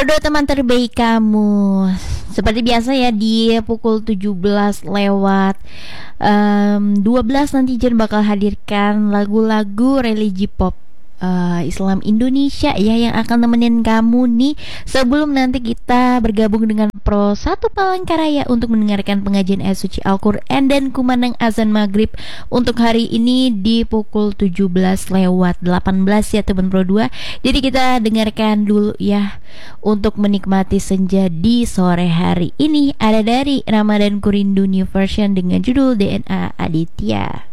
Rodo teman terbaik kamu. Seperti biasa ya di pukul 17 lewat 12 nanti Jen bakal hadirkan lagu-lagu religi pop Islam Indonesia ya, yang akan nemenin kamu nih sebelum nanti kita bergabung dengan Pro 1 Palangkaraya untuk mendengarkan pengajian ayat suci Al-Quran dan kumandang azan maghrib untuk hari ini di pukul 17 lewat 18 ya teman Pro 2. Jadi kita dengarkan dulu ya untuk menikmati senja di sore hari ini. Ada dari Ramadan Kurindu New Version dengan judul DNA Aditya.